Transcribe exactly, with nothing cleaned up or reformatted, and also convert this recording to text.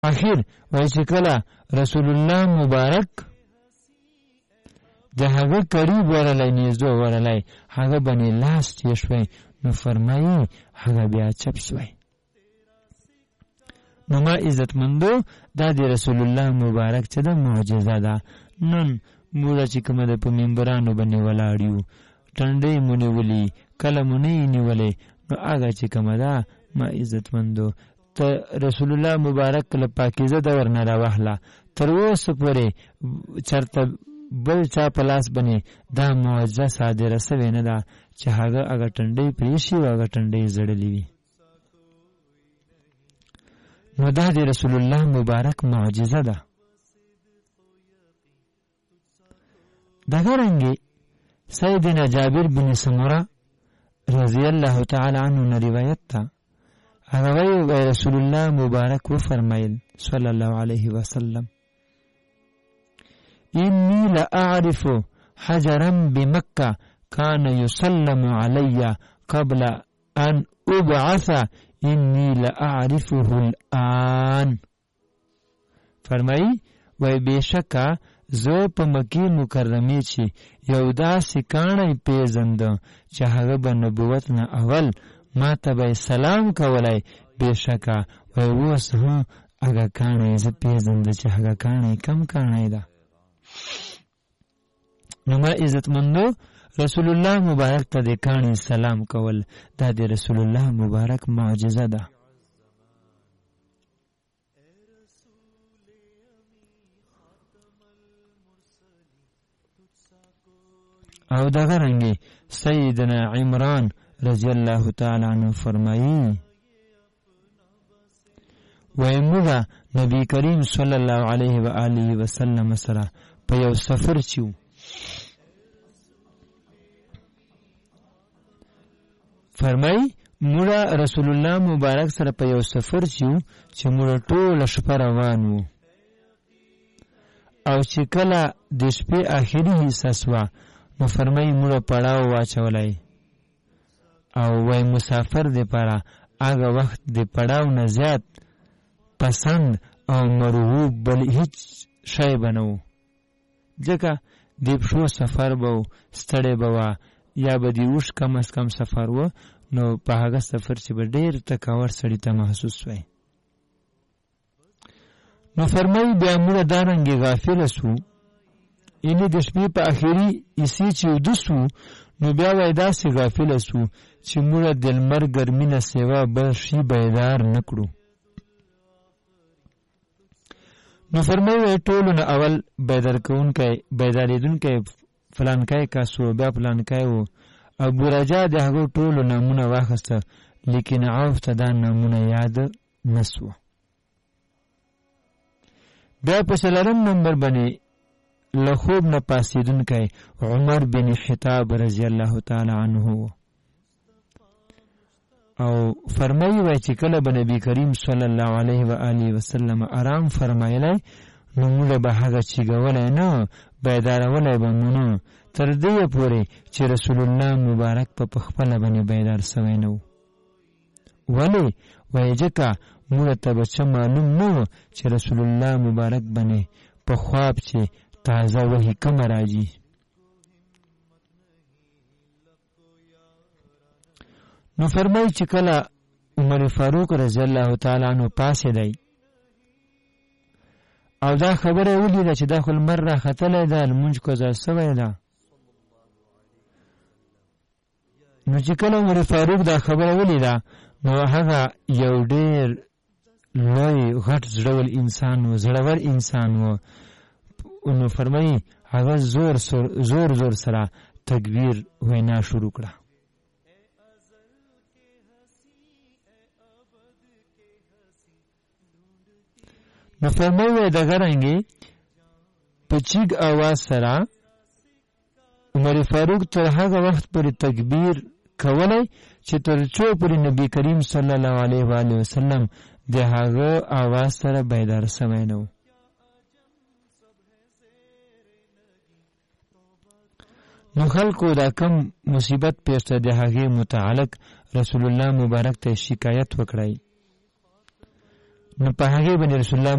اخر وای چې کله رسول الله مبارک د هغه قریب ورلای نيزو ورلای هغه باندې لاس یې شوي نو فرمایي هغه بیا چپ شوي. نو ما عزت مندو دا د رسول الله مبارک چې د معجزه ده. نن موږ چې کوم د په منبرانو باندې ولاړیو ټنډې مونږ ولي کله مونږ نیولې نو هغه چې کوم ده ما عزت مندو ته رسول الله مبارک له پاکیزه د ورنه راوهله تر اوسه پورې چرته بل چا پلاس باندې دا معجزه صادره سوې نه ده چې هغه هغه ټنډې پریشي او هغه ټنډې زړلې وي. نو دا د رسول الله مبارک معجزه ده. دغه رنګه سیدنا جابر بن سمره رضی الله تعالی عنه روایت تا هغه وی رسول الله مبارک و فرمایل صلی الله علیه وسلم انی لا اعرف حجرا بمکه كان يسلم علي قبل ان ابعث انی لا اعرفه الان. فرمای وای بشکا زه په مکی مکرمه چې یو داسې کاڼی پیژند چې هغه به نبوت نه اول ما ته به سلام کولای بشکا وای اوس هم هغه کاڼی زه پیژند چې هغه کاڼی کم کاڼی ده. نو ما عزت مندو رسول الله مبارک ته د کاڼی سلام کول دا د رسول الله مبارک معجزه ده. او دغه رنګي سیدنا عمران رضی الله تعالی عنہ فرمایي وای موږ نبی کریم صلی الله علیه و آله وسلم سره په یو سفر چیو فرمای موږ رسول الله مبارک سره په یو سفر چیو چې موږ ټول شپه روان وو او چې کله د شپې اخري حصہ سوا نو فرمای موږ پړاو واچولای او وای مسافر دی پاره هغه وخت دی پړاو نه زیات پسند او مرغوب بل هیڅ شی بنو ځکه دی په سفر بو ستړی بوا یا به دی وش کم از کم سفر و نو په هغه سفر چې به ډیر تکاور سړی ته محسوس وای. نو فرمای بیا موږ دارنګي غافل سو اینی د شپې په اخیری اسی چې ودسو نو بیا وای داسې غافل سو چې موږ د لمر ګرمي نه سیوا بل شي بیدار نکړو. نو فرمایي ټولو نه اول بیدار کوونکی بیداریدونکی فلانکای کاسو بیا فلانکای وو. ابو رجا د هغو ټولو نامونه واخیسته لیکن عوف ته دا نامونه یاد نسو. بیا په څلورم نمبر باندې له خوب نه پاسېدونکی عمر بن خطاب رضی الله تعالی عنه او فرمایي وای چې کله به نبی کریم صلی الله علیه و آله وسلم آرام فرمایلی نو موږ به هغه چیګولی نه بیدارولی به مو نه تر دې پورې چې رسول الله مبارک په پخپله باندې بیدار سوی نه و. ولې وایي ځکه موږ ته به څه معلوم نه و چې رسول الله مبارک باندې په خواب چې تازه وحی کم راځي. نو فرمایي چې کله عمر فاروق رضی الله تعالی عنہ پاسې دی او دا خبره ولیده چې دا خو لمر راختلی ده لمونځ قضا سوی ده. نو چې کله عمر فاروق دا خبره ولیده نو هغه یو ډېر لوی غټ زړور انسان و زړور انسان و. نو فرمایي هغه زور زور زور سره تکبیر وینا شروع کړه. نو فرمایي دغه رنګې په چیګ اواز سره عمر فاروق تر هغه وخت پورې تکبیر کولی چې تر څو پورې نبی کریم صلی الله علیه و آله وسلم د هغه اواز سره بیدار سوی نه و. نو خلکو دا کم مصیبت پیښته د هغې متعلق رسول الله مبارک ته شکایت وکړی. نو په هغه باندې رسول الله